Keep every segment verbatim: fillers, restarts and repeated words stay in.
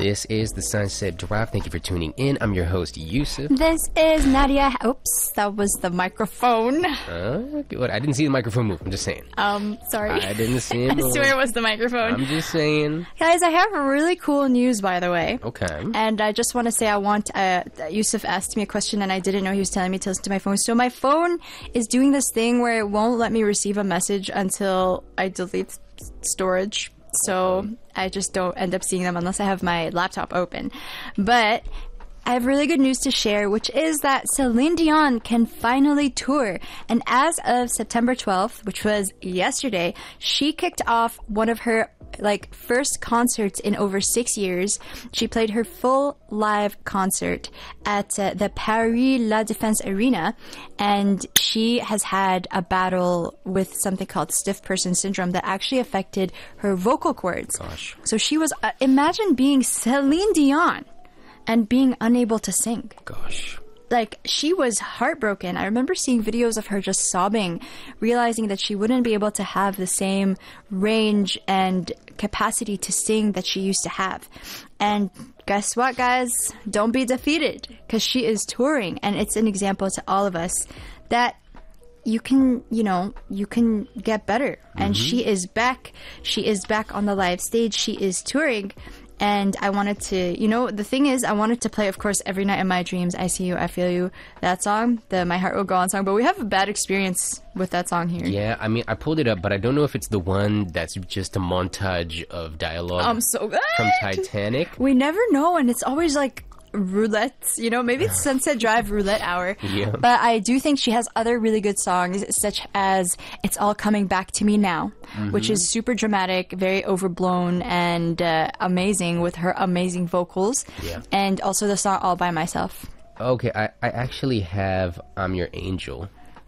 This is the Sunset Drive. Thank you for tuning in. I'm your host, Yusuf. This is Nadia. Oops, that was the microphone. Uh, what? I didn't see the microphone move. I'm just saying. Um, sorry. I didn't see it I move. swear it was the microphone. I'm just saying. Guys, I have really cool news, by the way. Okay. And I just want to say I want, uh, Yusuf asked me a question and I didn't know he was telling me to listen to my phone. So my phone is doing this thing where it won't let me receive a message until I delete storage. So I just don't end up seeing them unless I have my laptop open. But I have really good news to share, which is that Celine Dion can finally tour. And as of September twelfth, which was yesterday, she kicked off one of her like first concerts in over six years. She played her full live concert at uh, the Paris La Défense Arena, and she has had a battle with something called stiff person syndrome that actually affected her vocal cords. Gosh. So she was, uh, imagine being Celine Dion and being unable to sing. Gosh. Like, she was heartbroken. I remember seeing videos of her just sobbing, realizing that she wouldn't be able to have the same range and capacity to sing that she used to have. And guess what, guys? Don't be defeated, because she is touring, and it's an example to all of us that you can, you know, you can get better. And Mm-hmm. she is back. She is back on the live stage. She is touring. And I wanted to, you know, the thing is, I wanted to play, of course, Every Night in My Dreams, I See You, I Feel You, that song, the My Heart Will Go On song. But we have a bad experience with that song here. Yeah, I mean, I pulled it up, but I don't know if it's the one that's just a montage of dialogue I'm so good. from Titanic. We never know, and it's always like roulette, you know, maybe it's Sunset Drive roulette hour. Yeah. But I do think she has other really good songs, such as It's All Coming Back to Me Now, Mm-hmm. which is super dramatic, very overblown, and uh, amazing with her amazing vocals. Yeah. And also the song All By Myself. Okay, I, I actually have I'm Your Angel.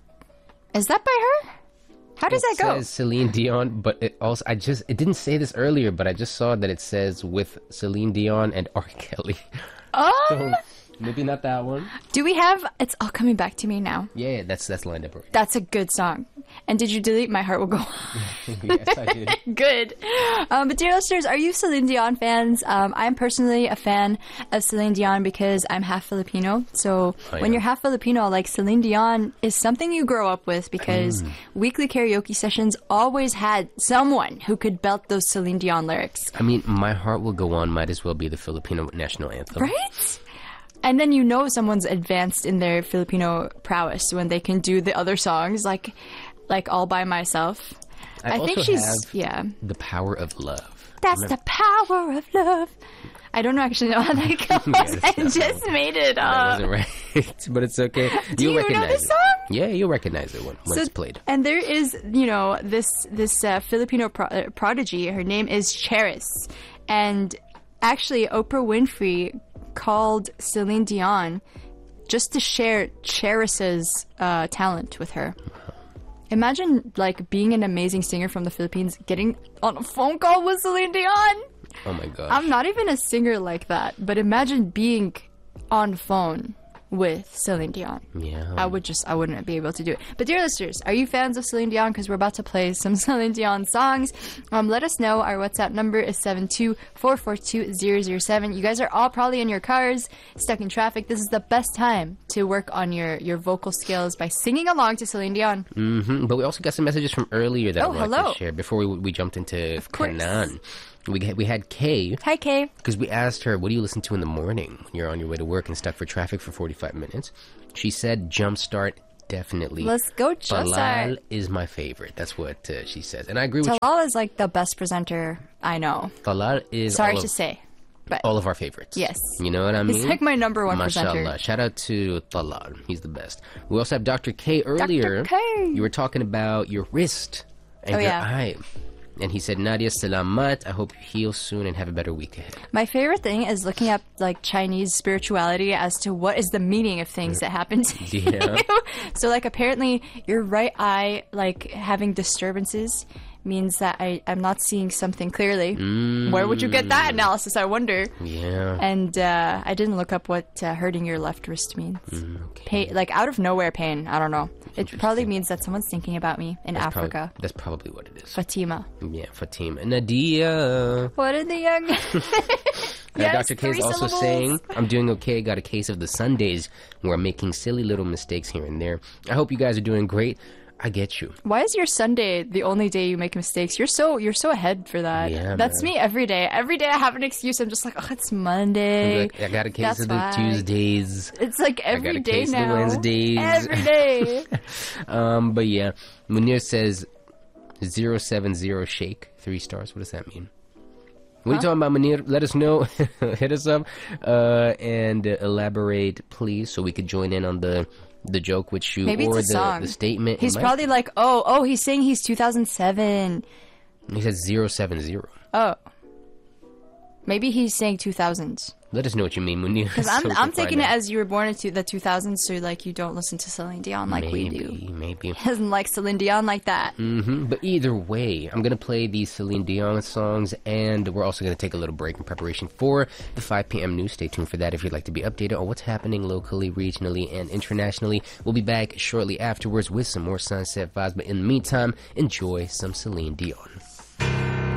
Is that by her? How does It that go? says Celine Dion, but it also I just it didn't say this earlier, but I just saw that it says with Celine Dion and R. Kelly. Um, So maybe not that one. do we have It's All Coming Back to Me Now? Yeah, that's that's lined up. Right. That's a good song. And did you delete My Heart Will Go On? Yes, I did. Good. Um, but dear listeners, are you Celine Dion fans? Um, I'm personally a fan of Celine Dion because I'm half Filipino. So Oh, when yeah. you're half Filipino, like Celine Dion is something you grow up with because Mm. weekly karaoke sessions always had someone who could belt those Celine Dion lyrics. I mean, My Heart Will Go On might as well be the Filipino national anthem. Right? And then you know someone's advanced in their Filipino prowess when they can do the other songs, like like All By Myself. I, think also she's, have yeah. The Power of Love. That's the power of love. I don't actually know how that goes. that's I not just made it That up. wasn't right, but it's okay. Do you know recognize this it. song? Yeah, you'll recognize it when, when it's played. And there is, you know, this this uh, Filipino pro- uh, prodigy. Her name is Cheris, and actually, Oprah Winfrey called Celine Dion just to share Cheris's uh, talent with her. Imagine like being an amazing singer from the Philippines, getting on a phone call with Celine Dion. Oh my gosh. I'm not even a singer like that, but imagine being on phone with Celine Dion. Yeah. I would just, I wouldn't be able to do it. But dear listeners, are you fans of Celine Dion? Because we're about to play some Celine Dion songs. Um, let us know. Our WhatsApp number is seven two four four two zero zero seven. You guys are all probably in your cars, stuck in traffic. This is the best time to work on your, your vocal skills by singing along to Celine Dion. hmm But we also got some messages from earlier that Oh, I wanted hello. to share before we, we jumped into course. Kanan. We had, we had Kay, Hi, Kay. because we asked her, what do you listen to in the morning when you're on your way to work and stuck for traffic for forty-five minutes? She said Jumpstart, definitely. Let's go, Jumpstart. Bilal is my favorite. That's what uh, she says. And I agree with Talal is like the best presenter I know. you. Bilal is Sorry all to of, say. But all of our favorites. Yes. You know what I mean? he's like my number one Mashallah. presenter. Shout out to Talal. He's the best. We also have Doctor K earlier. Doctor K. You were talking about your wrist and Oh, your yeah. eye. And he said, Nadia, salamat. I hope you heal soon and have a better week ahead. My favorite thing is looking up like Chinese spirituality as to what is the meaning of things that happen to Yeah. you. So like apparently your right eye like having disturbances means that I, I'm not seeing something clearly. Mm. Where would you get that analysis, I wonder? Yeah. And uh, I didn't look up what uh, hurting your left wrist means. Mm, okay. Pain, like out of nowhere pain. I don't know. It probably means that someone's thinking about me in That's Africa. Prob- that's probably what it is. Fatima. Yeah, Fatima. Nadia. What did the young... Yes, Doctor K is three also syllables. saying, I'm doing okay. Got a case of the Sundays where I'm making silly little mistakes here and there. I hope you guys are doing great. I get you. Why is your Sunday the only day you make mistakes? You're so you're so ahead for that. Yeah, That's man. me every day. Every day I have an excuse. I'm just like, oh, it's Monday. Look, I got a case That's of the why. Tuesdays. It's like every a day case of the now. Wednesdays. Every day. Um, but yeah, Munir says zero seven zero shake, three stars. What does that mean? What are you talking about, Munir? Let us know. Hit us up uh, and uh, elaborate, please, so we could join in on the the joke with you Maybe or it's a the, song. the statement. He's It might- probably like, oh, oh, he's saying he's two thousand seven. He says zero seven zero. Oh. Maybe he's saying two thousands. Let us know what you mean, Munir. Because so I'm, we I'm can taking find it out. as you were born into the two thousands, so like you don't listen to Celine Dion like maybe, we do. Maybe. He doesn't like Celine Dion like that. hmm But either way, I'm going to play these Celine Dion songs, and we're also going to take a little break in preparation for the five p.m. news. Stay tuned for that if you'd like to be updated on what's happening locally, regionally, and internationally. We'll be back shortly afterwards with some more Sunset Vibes, but in the meantime, enjoy some Celine Dion.